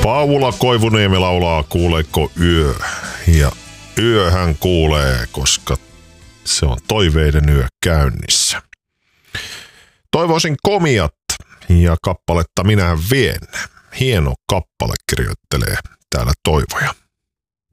Paula Koivuniemi laulaa Kuuleeko yö? Ja yöhän kuulee, koska se on toiveiden yö käynnissä. Toivoisin Komiat ja kappaletta Minähän vien. Hieno kappale kirjoittelee täällä Toivoja.